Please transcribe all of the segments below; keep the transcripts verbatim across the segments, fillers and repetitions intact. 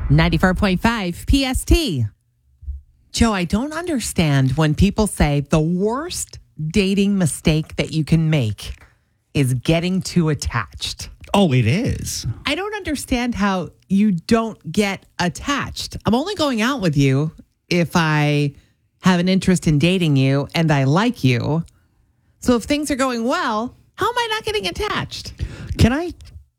ninety-four point five P S T. Joe, I don't understand when people say the worst dating mistake that you can make is getting too attached. Oh, it is. I don't understand how you don't get attached. I'm only going out with you if I have an interest in dating you and I like you. So if things are going well, how am I not getting attached? Can I?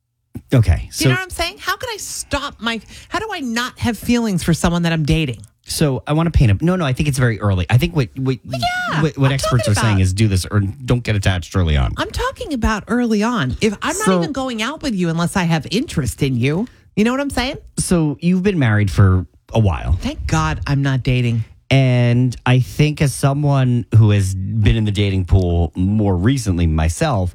Okay. Do you know what I'm saying? How can I stop my, how do I not have feelings for someone that I'm dating? So I want to paint a, no, no, I think it's very early. I think what what, yeah, what, what I'm experts are about, saying is do this or don't get attached early on. I'm talking about early on. If I'm So- not even going out with you unless I have interest in you. You know what I'm saying? So you've been married for a while. Thank God I'm not dating. And I think as someone who has been in the dating pool more recently myself,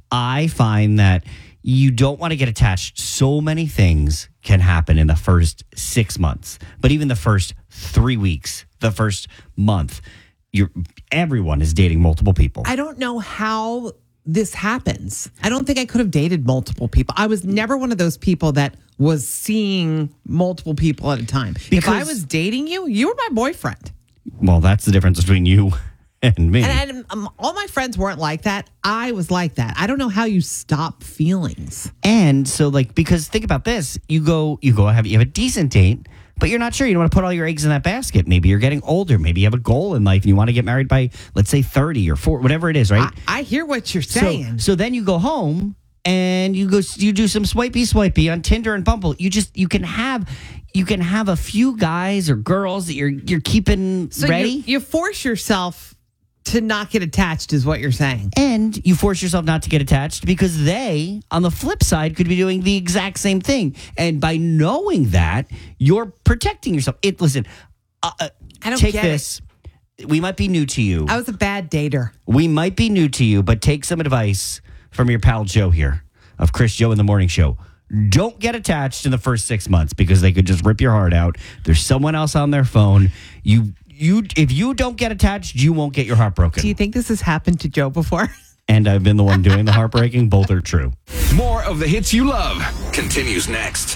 I find that you don't want to get attached. So many things can happen in the first six months, but even the first three weeks, the first month, you're, everyone is dating multiple people. I don't know how this happens. I don't think I could have dated multiple people. I was never one of those people that was seeing multiple people at a time. If I Because- was dating you, you were my boyfriend. Well, that's the difference between you and me. And, and um, all my friends weren't like that. I was like that. I don't know how you stop feelings. And so, like, because think about this, you go, you go have, you have a decent date, but you're not sure. You don't want to put all your eggs in that basket. Maybe you're getting older. Maybe you have a goal in life and you want to get married by, let's say, thirty or four, whatever it is, right? I, I hear what you're so, saying. so then you go home and you go, you do some swipey swipey on Tinder and Bumble. You just, you can have, you can have a few guys or girls that you're, you're keeping so ready. You, you force yourself to not get attached is what you're saying. And you force yourself not to get attached because they, on the flip side, could be doing the exact same thing. And by knowing that, you're protecting yourself. It listen, uh, uh, I don't take get this. We might be new to you. I was a bad dater. We might be new to you, but take some advice from your pal Joe here of Chris Joe in the Morning Show. Don't get attached in the first six months because they could just rip your heart out. There's someone else on their phone. You. You, if you don't get attached, you won't get your heart broken. Do you think this has happened to Joe before? And I've been the one doing the heartbreaking. Both are true. More of the hits you love continues next.